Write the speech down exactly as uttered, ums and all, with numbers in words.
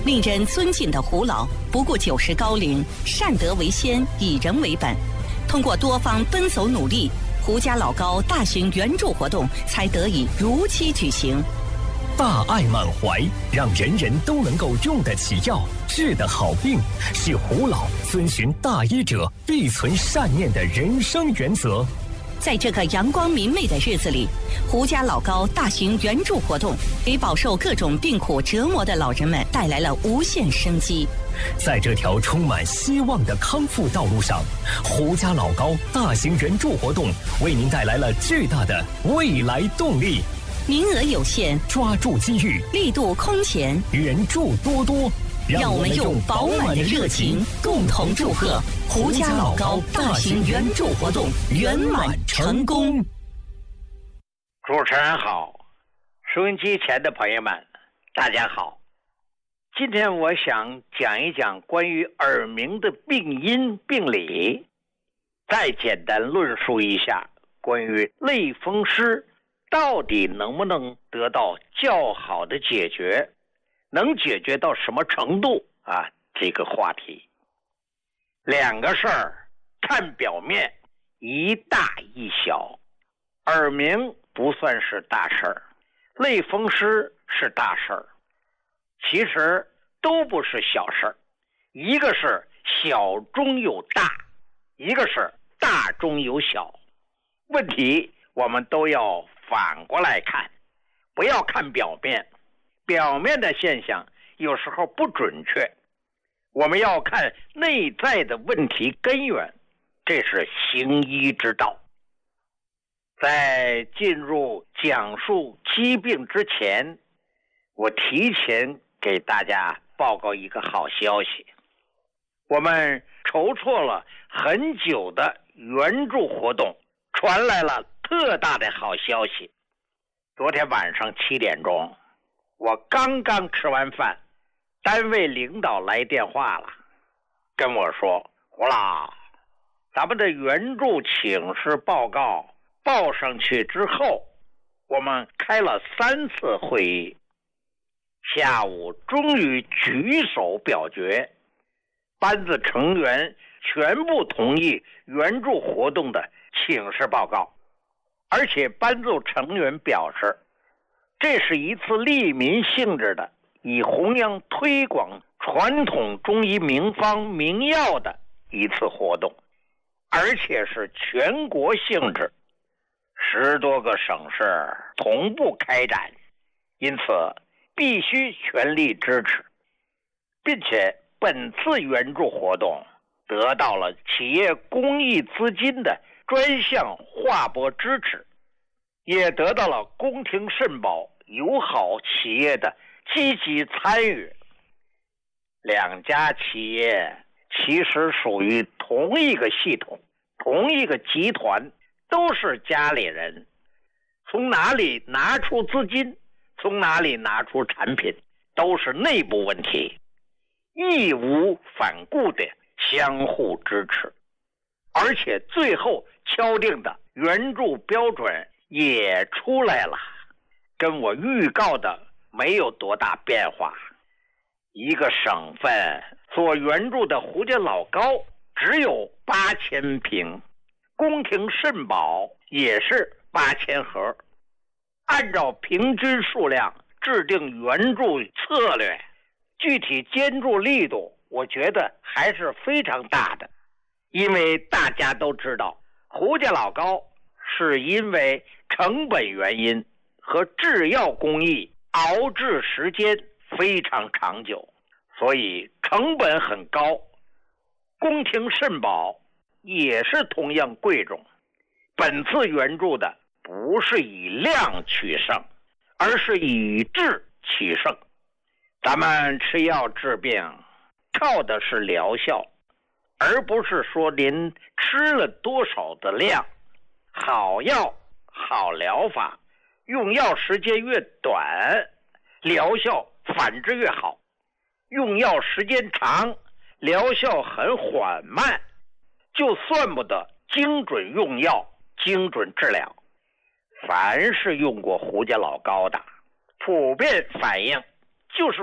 令人尊敬的胡老，不顾九十高龄，善德为先，以人为本。通过多方奔走努力，胡家老高大型援助活动才得以如期举行。 大爱满怀，让人人都能够用得起药，治得好病，是胡老遵循大医者必存善念的人生原则。 在这个阳光明媚的日子里，胡家老高大型援助活动给饱受各种病苦折磨的老人们带来了无限生机。 在这条充满希望的康复道路上，胡家老高大型援助活动为您带来了巨大的未来动力。 名额有限， 抓住机遇， 力度空前， 援助多多。 让我们用饱满的热情，共同祝贺胡家老高大型援助活动圆满成功。 主持人好，收音机前的朋友们，大家好。今天我想讲一讲关于耳鸣的病因病理，再简单论述一下关于类风湿到底能不能得到较好的解决，能解决到什么程度啊？这个话题，两个事儿看表面，一大一小。耳鸣不算是大事儿，类风湿是大事儿，其实都不是小事儿。一个是小中有大，一个是大中有小。问题我们都要反过来看，不要看表面。表面的现象有时候不准确，我们要看内在的问题根源，这是行医之道。在进入讲述疾病之前，我提前给大家报告一个好消息。我们筹措了很久的援助活动，传来了特大的好消息。昨天晚上七点钟，我刚刚吃完饭，单位领导来电话了，跟我说，胡老，咱们的援助请示报告报上去之后，我们开了三次会议，下午终于举手表决，班子成员全部同意援助活动的请示报告，而且班组成员表示，这是一次利民性质的，以弘扬推广传统中医名方名药的一次活动，而且是全国性质，十多个省市同步开展，因此必须全力支持，并且本次援助活动得到了企业公益资金的专项划拨支持，也得到了宫廷肾宝友好企业的积极参与。两家企业其实属于同一个系统，同一个集团，都是家里人，从哪里拿出资金，从哪里拿出产品，都是内部问题，义无反顾的相互支持，而且最后敲定的援助标准也出来了，跟我预告的没有多大变化。一个省份所援助的胡家老高只有八千瓶，宫廷肾宝也是八千盒，按照平均数量制定援助策略，具体监助力度我觉得还是非常大的。因为大家都知道，胡家老高是因为成本原因和制药工艺熬制时间非常长久，所以成本很高。宫廷肾宝也是同样贵重。本次援助的不是以量取胜，而是以质取胜。咱们吃药治病靠的是疗效，而不是说您吃了多少的量。好药好疗法，用药时间越短，疗效反之越好。用药时间长，疗效很缓慢，就算不得精准用药，精准治疗。凡是用过胡家老高的，普遍反映就是